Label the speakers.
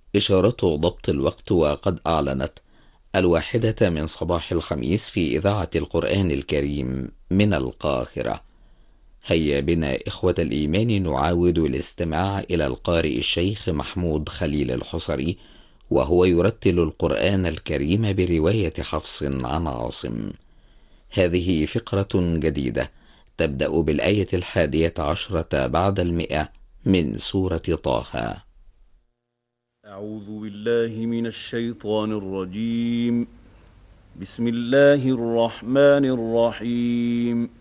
Speaker 1: إشارة ضبط الوقت، وقد أعلنت 1 من صباح الخميس في إذاعة القرآن الكريم من القاهرة. هيا بنا إخوة الإيمان نعاود الاستماع إلى القارئ الشيخ محمود خليل الحصري وهو يرتل القرآن الكريم برواية حفص عن عاصم. هذه فقرة جديدة تبدأ بالآية 11 بعد 100 من سورة طه.
Speaker 2: أعوذ بالله من الشيطان الرجيم. بسم الله الرحمن الرحيم.